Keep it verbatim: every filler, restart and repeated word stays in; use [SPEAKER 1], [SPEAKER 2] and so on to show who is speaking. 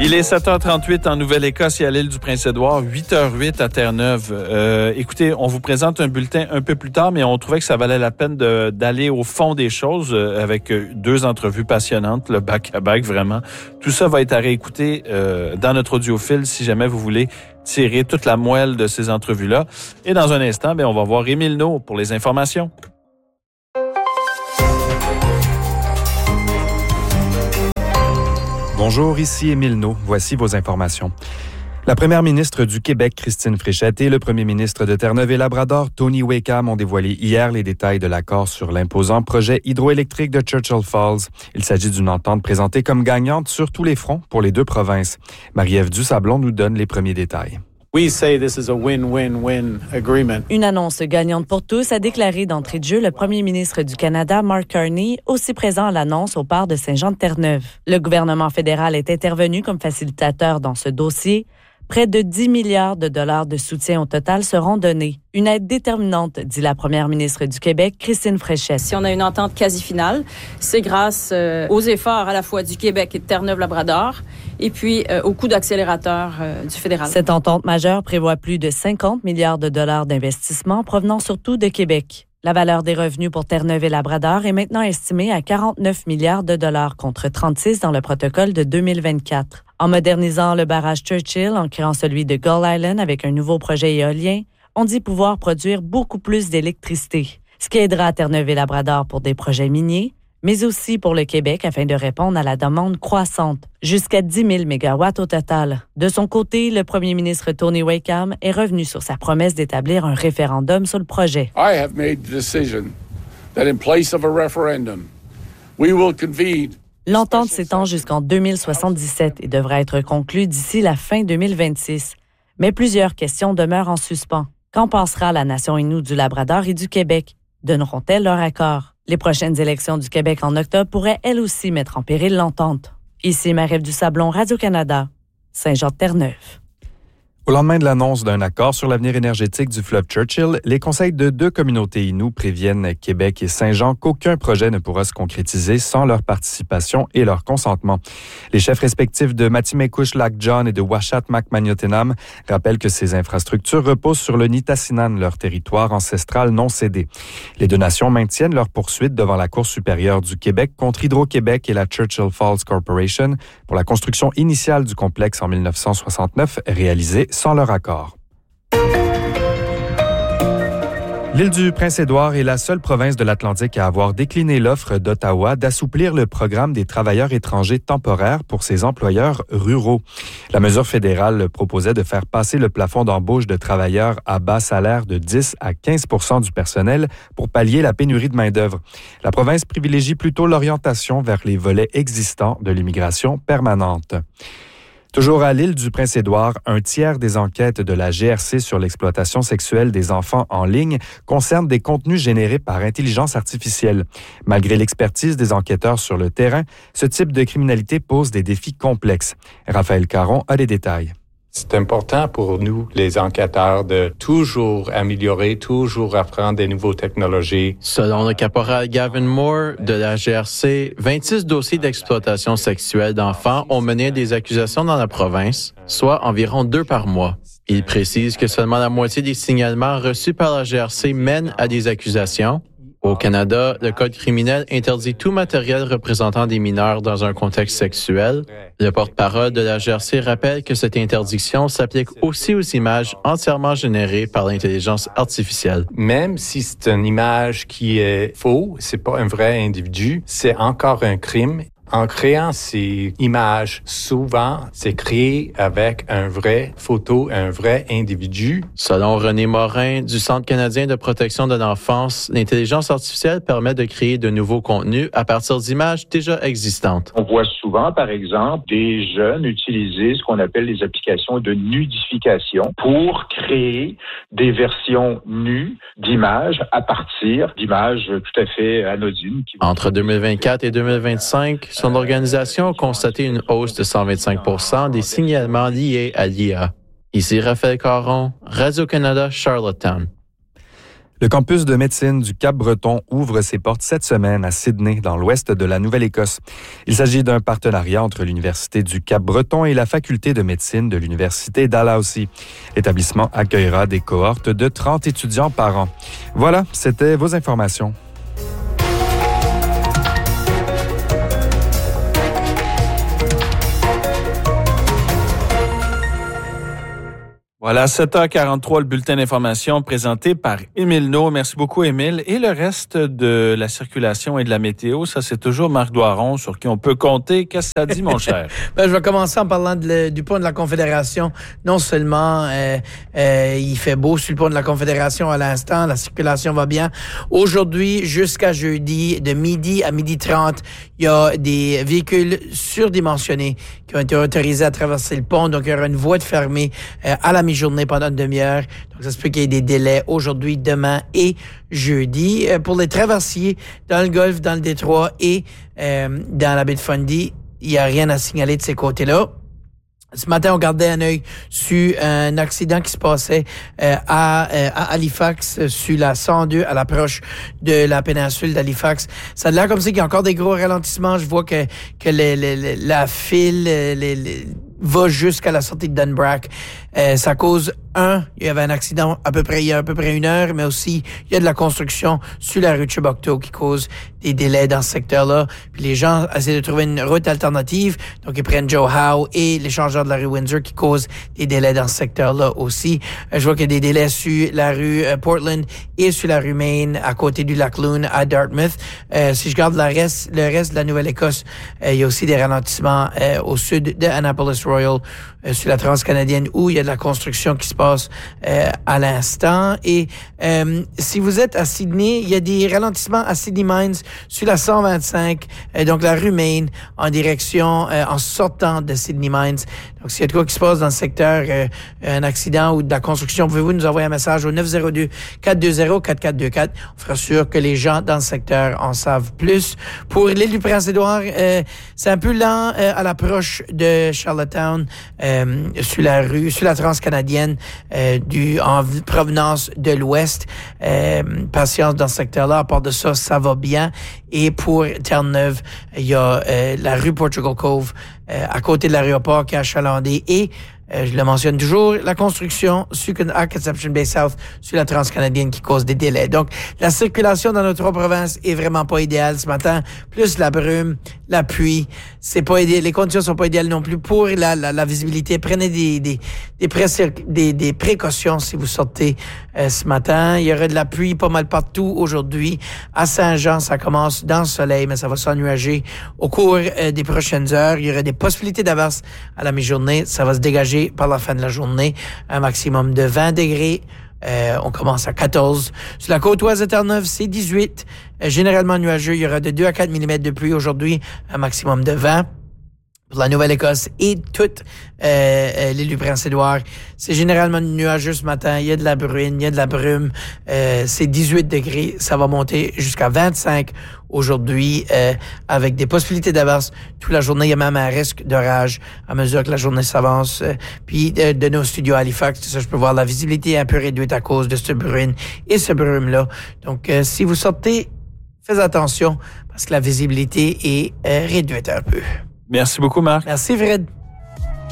[SPEAKER 1] Il est sept heures trente-huit en Nouvelle-Écosse et à l'île du Prince-Édouard, huit heures huit à Terre-Neuve. Euh, écoutez, on vous présente un bulletin un peu plus tard, mais on trouvait que ça valait la peine de, d'aller au fond des choses euh, avec deux entrevues passionnantes, le back-à-back, vraiment. Tout ça va être à réécouter euh, dans notre audiophile si jamais vous voulez tirer toute la moelle de ces entrevues-là. Et dans un instant, bien, on va voir Émile Naud pour les informations.
[SPEAKER 2] Bonjour, ici Émile Naud. Voici vos informations. La première ministre du Québec, Christine Fréchette, et le premier ministre de Terre-Neuve et Labrador, Tony Wakeham, ont dévoilé hier les détails de l'accord sur l'imposant projet hydroélectrique de Churchill Falls. Il s'agit d'une entente présentée comme gagnante sur tous les fronts pour les deux provinces. Marie-Ève Dusablon nous donne les premiers détails.
[SPEAKER 3] We say this is a win-win-win agreement.
[SPEAKER 4] Une annonce gagnante pour tous, a déclaré d'entrée de jeu le premier ministre du Canada, Mark Carney, aussi présent à l'annonce au port de Saint-Jean-de-Terre-Neuve. Le gouvernement fédéral est intervenu comme facilitateur dans ce dossier. Près de dix milliards de dollars de soutien au total seront donnés. Une aide déterminante, dit la première ministre du Québec, Christine Fréchette.
[SPEAKER 5] Si on a une entente quasi finale, c'est grâce euh, aux efforts à la fois du Québec et de Terre-Neuve-Labrador et puis euh, au coup d'accélérateur euh, du fédéral.
[SPEAKER 4] Cette entente majeure prévoit plus de cinquante milliards de dollars d'investissement provenant surtout de Québec. La valeur des revenus pour Terre-Neuve et Labrador est maintenant estimée à quarante-neuf milliards de dollars contre trente-six dans le protocole de deux mille vingt-quatre. En modernisant le barrage Churchill, en créant celui de Gull Island avec un nouveau projet éolien, on dit pouvoir produire beaucoup plus d'électricité, ce qui aidera Terre-Neuve et Labrador pour des projets miniers, mais aussi pour le Québec afin de répondre à la demande croissante, jusqu'à dix mille mégawatts au total. De son côté, le premier ministre Tony Wakeham est revenu sur sa promesse d'établir un référendum sur le projet.
[SPEAKER 6] I have made the decision that in place of a referendum, we will convene.
[SPEAKER 4] L'entente s'étend jusqu'en deux mille soixante-dix-sept et devra être conclue d'ici la fin deux mille vingt-six. Mais plusieurs questions demeurent en suspens. Qu'en pensera la nation Innu du Labrador et du Québec? Donneront-elles leur accord? Les prochaines élections du Québec en octobre pourraient elles aussi mettre en péril l'entente. Ici Marie-Ève Dusablon, Radio-Canada, Saint-Jean-de-Terre-Neuve.
[SPEAKER 2] Au lendemain de l'annonce d'un accord sur l'avenir énergétique du fleuve Churchill, les conseils de deux communautés Innu préviennent Québec et Saint-Jean qu'aucun projet ne pourra se concrétiser sans leur participation et leur consentement. Les chefs respectifs de Matimekouche-Lac-John et de Uashat-Macmagnotenam rappellent que ces infrastructures reposent sur le Nitassinan, leur territoire ancestral non cédé. Les deux nations maintiennent leur poursuite devant la Cour supérieure du Québec contre Hydro-Québec et la Churchill Falls Corporation pour la construction initiale du complexe en dix-neuf cent soixante-neuf réalisée sans leur accord. L'île du Prince-Édouard est la seule province de l'Atlantique à avoir décliné l'offre d'Ottawa d'assouplir le programme des travailleurs étrangers temporaires pour ses employeurs ruraux. La mesure fédérale proposait de faire passer le plafond d'embauche de travailleurs à bas salaire de dix à quinze pour cent du personnel pour pallier la pénurie de main-d'œuvre. La province privilégie plutôt l'orientation vers les volets existants de l'immigration permanente. Toujours à l'île du Prince-Édouard, un tiers des enquêtes de la G R C sur l'exploitation sexuelle des enfants en ligne concernent des contenus générés par intelligence artificielle. Malgré l'expertise des enquêteurs sur le terrain, ce type de criminalité pose des défis complexes. Raphaël Caron a les détails.
[SPEAKER 7] C'est important pour nous, les enquêteurs, de toujours améliorer, toujours apprendre des nouvelles technologies.
[SPEAKER 8] Selon le caporal Gavin Moore de la G R C, vingt-six dossiers d'exploitation sexuelle d'enfants ont mené des accusations dans la province, soit environ deux par mois. Il précise que seulement la moitié des signalements reçus par la G R C mènent à des accusations. Au Canada, le Code criminel interdit tout matériel représentant des mineurs dans un contexte sexuel. Le porte-parole de la G R C rappelle que cette interdiction s'applique aussi aux images entièrement générées par l'intelligence artificielle.
[SPEAKER 7] Même si c'est une image qui est faux, c'est pas un vrai individu, c'est encore un crime. En créant ces images, souvent, c'est créé avec un vrai photo, un vrai individu.
[SPEAKER 8] Selon René Morin du Centre canadien de protection de l'enfance, l'intelligence artificielle permet de créer de nouveaux contenus à partir d'images déjà existantes.
[SPEAKER 9] On voit souvent, par exemple, des jeunes utiliser ce qu'on appelle les applications de nudification pour créer des versions nues d'images à partir d'images tout à fait anodines.
[SPEAKER 8] Entre deux mille vingt-quatre et deux mille vingt-cinq, son organisation a constaté une hausse de cent vingt-cinq pour cent des signalements liés à l'I A. Ici Raphaël Caron, Radio-Canada, Charlottetown.
[SPEAKER 2] Le campus de médecine du Cap-Breton ouvre ses portes cette semaine à Sydney, dans l'ouest de la Nouvelle-Écosse. Il s'agit d'un partenariat entre l'Université du Cap-Breton et la Faculté de médecine de l'Université Dalhousie. L'établissement accueillera des cohortes de trente étudiants par an. Voilà, c'était vos informations.
[SPEAKER 1] Voilà, sept heures quarante-trois, le bulletin d'information présenté par Émile Naud. Merci beaucoup, Émile. Et le reste de la circulation et de la météo, ça, c'est toujours Marc Doiron sur qui on peut compter. Qu'est-ce que ça dit, mon cher?
[SPEAKER 10] Ben, je vais commencer en parlant de le, du pont de la Confédération. Non seulement euh, euh, il fait beau sur le pont de la Confédération à l'instant, la circulation va bien. Aujourd'hui, jusqu'à jeudi, de midi à midi trente, il y a des véhicules surdimensionnés qui ont été autorisés à traverser le pont. Donc, il y aura une voie de fermée euh, à la mi-journée pendant une demi-heure. Donc, ça se peut qu'il y ait des délais aujourd'hui, demain et jeudi. Euh, pour les traversiers dans le Golfe, dans le Détroit et euh, dans la baie de Fundy, il n'y a rien à signaler de ces côtés-là. Ce matin, on gardait un œil sur un accident qui se passait euh, à, euh, à Halifax, euh, sur la cent deux, à l'approche de la péninsule d'Halifax. Ça a l'air comme ça qu'il y a encore des gros ralentissements. Je vois que, que les, les, la file les, les, va jusqu'à la sortie de Dunbrack. Euh, ça cause un, il y avait un accident à peu près il y a à peu près une heure, mais aussi il y a de la construction sur la rue Chubbucto qui cause des délais dans ce secteur-là. Puis les gens essaient de trouver une route alternative, donc ils prennent Joe Howe et l'échangeur de la rue Windsor qui causent des délais dans ce secteur-là aussi. Euh, je vois qu'il y a des délais sur la rue euh, Portland et sur la rue Main à côté du lac Loon à Dartmouth. Euh, si je garde la reste, le reste de la Nouvelle-Écosse, euh, il y a aussi des ralentissements euh, au sud de Annapolis Royal, euh, sur la transcanadienne où il y a de la construction qui se passe euh, à l'instant. Et euh, si vous êtes à Sydney, il y a des ralentissements à Sydney Mines sur la cent vingt-cinq, euh, donc la rue Main, en direction, euh, en sortant de Sydney Mines. Donc, s'il y a de quoi qui se passe dans le secteur, euh, un accident ou de la construction, pouvez-vous nous envoyer un message au neuf zéro deux, quatre deux zéro, quatre quatre deux quatre. On fera sûr que les gens dans le secteur en savent plus. Pour l'île du Prince-Édouard, euh, c'est un peu lent euh, à l'approche de Charlottetown, euh, sur la rue, sur la transcanadienne, euh, du, en provenance de l'ouest. Euh, patience dans ce secteur-là. À part de ça, ça va bien. Et pour Terre-Neuve, il y a euh, la rue Portugal Cove, euh, à côté de l'aéroport qui est achalandé. Et, euh, je le mentionne toujours, la construction sur, à Conception Bay South, sur la transcanadienne qui cause des délais. Donc, la circulation dans nos trois provinces est vraiment pas idéale ce matin. Plus la brume, la pluie, c'est pas idéal. Les conditions sont pas idéales non plus pour la, la, la visibilité. Prenez des, des, des, pré- des, des précautions si vous sortez euh, ce matin. Il y aura de la pluie pas mal partout aujourd'hui. À Saint-Jean, ça commence dans le soleil, mais ça va s'ennuager au cours euh, des prochaines heures. Il y aura des possibilités d'averse à la mi-journée. Ça va se dégager par la fin de la journée. Un maximum de vingt degrés. Euh, on commence à quatorze. Sur la côte ouest de Terre-Neuve, c'est dix-huit. Euh, généralement nuageux. Il y aura de deux à quatre millimètres de pluie aujourd'hui. Un maximum de vingt. Pour la Nouvelle-Écosse et toute euh, euh, l'île du Prince-Édouard, c'est généralement nuageux ce matin. Il y a de la bruine, il y a de la brume. Euh, c'est dix-huit degrés. Ça va monter jusqu'à vingt-cinq aujourd'hui, euh, avec des possibilités d'averse toute la journée. Il y a même un risque d'orage à mesure que la journée s'avance. Euh, puis de, de nos studios à Halifax, ça, je peux voir la visibilité un peu réduite à cause de ce bruine et ce brume-là. Donc, euh, si vous sortez, faites attention parce que la visibilité est euh, réduite un peu.
[SPEAKER 1] Merci beaucoup, Marc.
[SPEAKER 10] Merci, Fred.